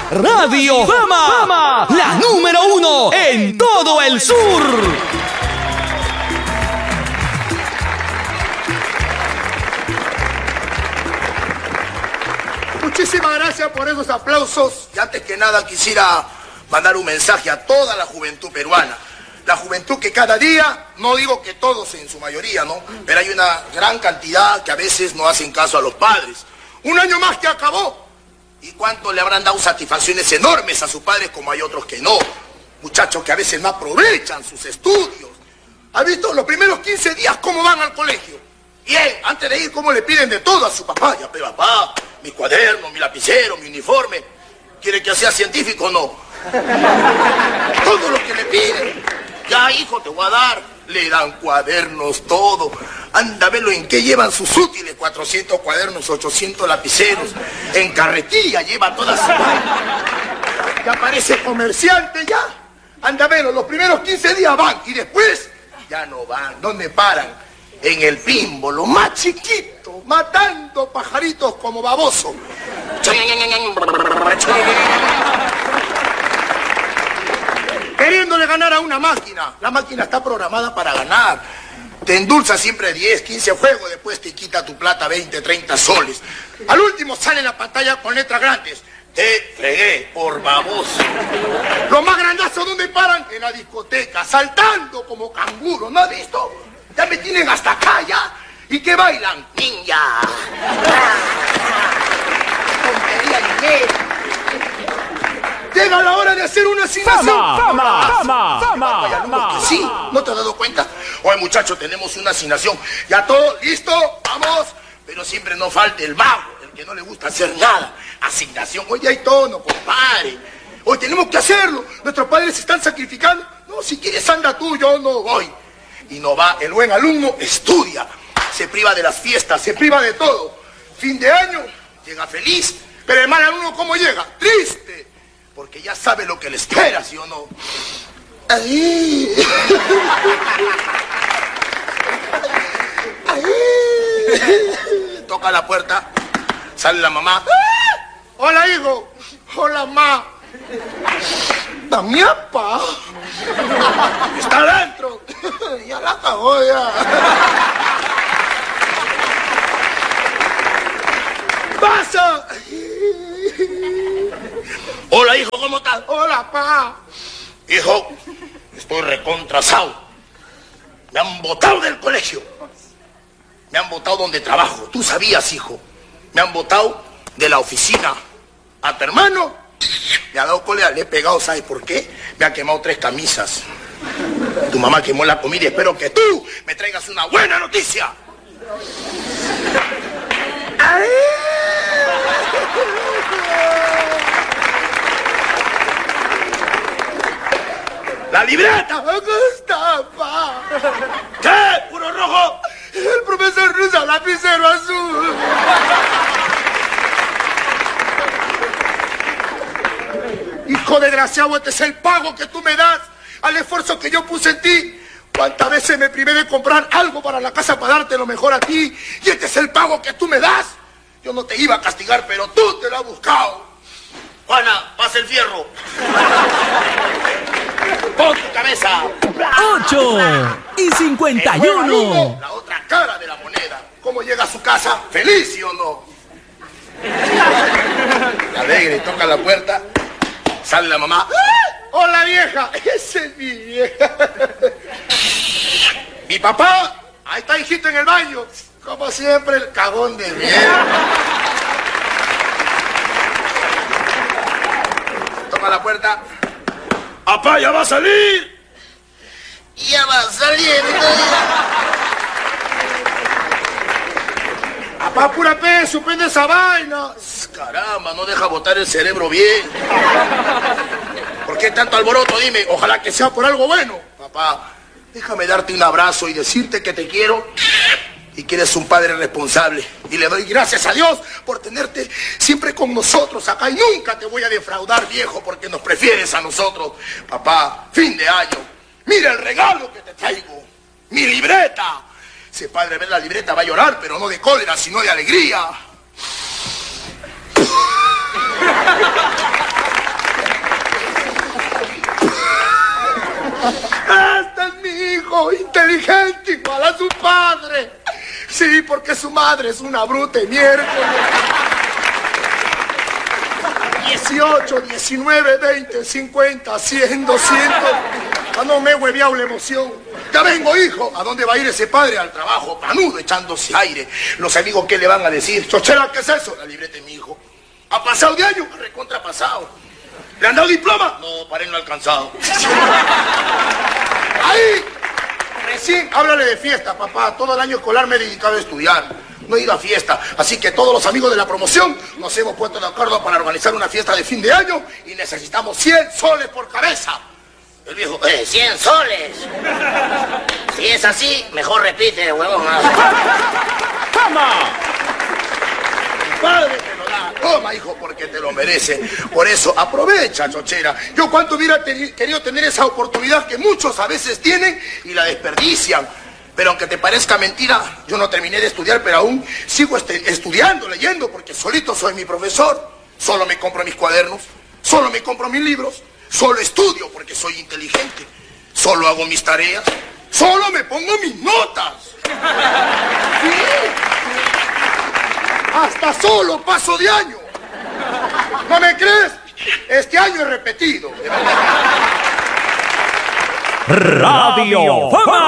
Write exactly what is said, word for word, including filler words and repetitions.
Radio Fama, Fama, la número uno en todo el sur. Muchísimas gracias por esos aplausos. Y antes que nada quisiera mandar un mensaje a toda la juventud peruana. La juventud que cada día, no digo que todos en su mayoría, ¿no? Pero hay una gran cantidad que a veces no hacen caso a los padres. Un año más que acabó. ¿Y cuánto le habrán dado satisfacciones enormes a sus padres como hay otros que no? Muchachos que a veces no aprovechan sus estudios. ¿Ha visto los primeros quince días cómo van al colegio? Bien, antes de ir, cómo le piden de todo a su papá. Ya, pero papá, mi cuaderno, mi lapicero, mi uniforme. ¿Quiere que sea científico o no? Todo lo que le piden. Ya, hijo, te voy a dar. Le dan cuadernos, todo. Anda, velo en qué llevan sus útiles. cuatrocientos cuadernos, ochocientos lapiceros. En carretilla lleva todas sus... Ya parece comerciante, ya. Anda, velo, los primeros quince días van. Y después, ya no van. ¿Dónde paran? En el Pimbo, lo más chiquito. Matando pajaritos como baboso. Queriéndole ganar a una máquina. La máquina está programada para ganar. Te endulza siempre diez, quince juegos, después te quita tu plata veinte, treinta soles. Al último sale en la pantalla con letras grandes. Te fregué por baboso. Los más grandazos, ¿dónde paran? En la discoteca, saltando como canguro. ¿No has visto? Ya me tienen hasta acá, ya. ¿Y qué bailan? Ninja. Tontería ligera. Llega la hora de hacer una asignación. Fama, fama, fama, fama, Hay alumnos que sí, ¿no te has dado cuenta? Oye, muchachos, tenemos una asignación. Ya todo, listo, vamos. Pero siempre no falte el vago, el que no le gusta hacer nada. Asignación, oye, hay tono, compadre. Hoy tenemos que hacerlo. Nuestros padres se están sacrificando. No, si quieres anda tú, yo no voy. Y no va, el buen alumno estudia. Se priva de las fiestas, se priva de todo. Fin de año, llega feliz. Pero el mal alumno, ¿cómo llega? Triste. Porque ya sabe lo que le espera, ¿sí o no? Ahí. Ahí. Toca la puerta, sale la mamá. Hola, hijo. Hola, ma. Damiapa. Está adentro. Ya la cagó, ya. ¡Pasa! Hola, hijo, ¿cómo estás? Hola, pa. Hijo, estoy recontrasado. Me han botado del colegio. Me han botado donde trabajo. Tú sabías, hijo. Me han botado de la oficina. A tu hermano me ha dado cólera, le he pegado, ¿sabes por qué? Me ha quemado tres camisas. Tu mamá quemó la comida y espero que tú me traigas una buena noticia. ¡Ay! ¡La libreta! ¡Me gusta, pa! ¿Qué? ¿Puro rojo? El profesor usa lapicero azul. Hijo desgraciado, este es el pago que tú me das al esfuerzo que yo puse en ti. ¿Cuántas veces me privé de comprar algo para la casa para darte lo mejor a ti? Y este es el pago que tú me das. Yo no te iba a castigar, pero tú te lo has buscado. Juana, pasa el fierro. Pon tu cabeza. Ocho y cincuenta y uno. La otra cara de la moneda. ¿Cómo llega a su casa? ¿Feliz, sí o no? Alegre, toca la puerta. Sale la mamá. ¡Ah! ¡Hola, vieja! Esa es mi vieja. Mi papá. Ahí está, hijito, en el baño. Como siempre, el cagón de mierda. Toca la puerta. ¡Papá, ya va a salir! Ya va a salir. Papá, pura pe, suspende esa vaina. Caramba, no deja botar el cerebro bien. ¿Por qué tanto alboroto? Dime, ojalá que sea por algo bueno. Papá, déjame darte un abrazo y decirte que te quiero y que eres un padre responsable. Y le doy gracias a Dios por tenerte siempre con nosotros acá. Y nunca te voy a defraudar, viejo, porque nos prefieres a nosotros. Papá, fin de año. Mira el regalo que te traigo. Mi libreta. Ese padre ve la libreta va a llorar, pero no de cólera, sino de alegría. inteligente igual a su padre. Sí, porque su madre es una bruta y miércoles. dieciocho, diecinueve, veinte, cincuenta, cien, doscientos. Ah, no me he hueveado la emoción. Ya vengo, hijo. ¿A dónde va a ir ese padre? Al trabajo, panudo, echándose aire. Los amigos, ¿qué le van a decir? Chochela, ¿qué es eso? La libreta de mi hijo. ¿Ha pasado de año? Recontrapasado. ¿Le han dado diploma? No, para él no ha alcanzado. Ahí, recién, háblale de fiesta, papá. Todo el año escolar me he dedicado a estudiar. No he ido a fiesta, así que todos los amigos de la promoción nos hemos puesto de acuerdo para organizar una fiesta de fin de año y necesitamos cien soles por cabeza. El viejo, eh, cien soles. Si es así, mejor repite, huevón. ¡Toma! Padre te lo da. Toma, hijo, porque te lo merece. Por eso, aprovecha, chochera. Yo cuánto hubiera teni- querido tener esa oportunidad que muchos a veces tienen y la desperdician. Pero aunque te parezca mentira, yo no terminé de estudiar, pero aún sigo este, estudiando, leyendo, porque solito soy mi profesor. Solo me compro mis cuadernos, solo me compro mis libros, solo estudio porque soy inteligente, solo hago mis tareas, solo me pongo mis notas. ¿Sí? Hasta solo paso de año. ¿No me crees? Este año he repetido. Radio Fama.